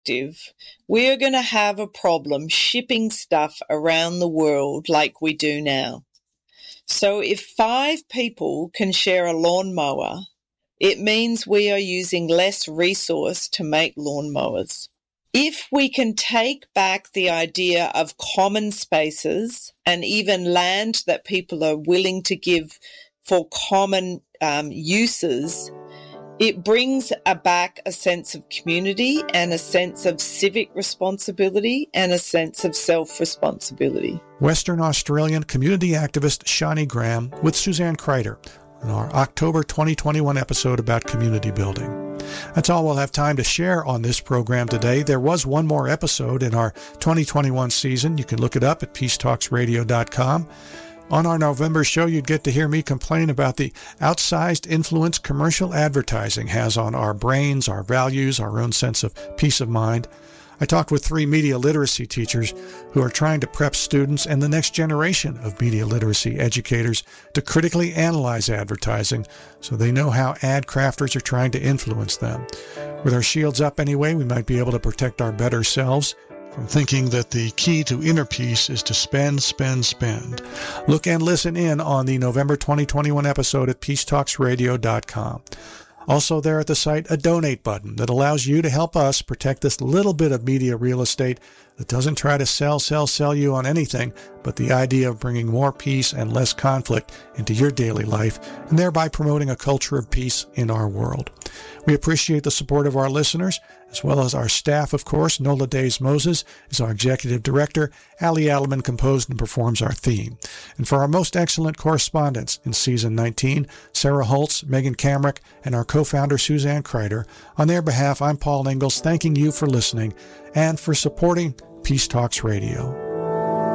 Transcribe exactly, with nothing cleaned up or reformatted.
perspective, we're going to have a problem shipping stuff around the world like we do now. So if five people can share a lawnmower, it means we are using less resource to make lawnmowers. If we can take back the idea of common spaces and even land that people are willing to give for common um, uses, it brings a back a sense of community and a sense of civic responsibility and a sense of self-responsibility. Western Australian community activist Shani Graham with Suzanne Kreider in our October twenty twenty-one episode about community building. That's all we'll have time to share on this program today. There was one more episode in our twenty twenty-one season. You can look it up at peace talks radio dot com. On our November show, you'd get to hear me complain about the outsized influence commercial advertising has on our brains, our values, our own sense of peace of mind. I talked with three media literacy teachers who are trying to prep students and the next generation of media literacy educators to critically analyze advertising so they know how ad crafters are trying to influence them. With our shields up anyway, we might be able to protect our better selves from thinking that the key to inner peace is to spend, spend, spend. Look and listen in on the November twenty twenty-one episode at peace talks radio dot com. Also there at the site, a donate button that allows you to help us protect this little bit of media real estate that doesn't try to sell, sell, sell you on anything but the idea of bringing more peace and less conflict into your daily life and thereby promoting a culture of peace in our world. We appreciate the support of our listeners, as well as our staff, of course. Nola Days Moses is our executive director. Ali Adelman composed and performs our theme. And for our most excellent correspondents in season nineteen, Sarah Holtz, Megan Kamrick, and our co-founder Suzanne Kreider, on their behalf, I'm Paul Ingalls, thanking you for listening and for supporting Peace Talks Radio.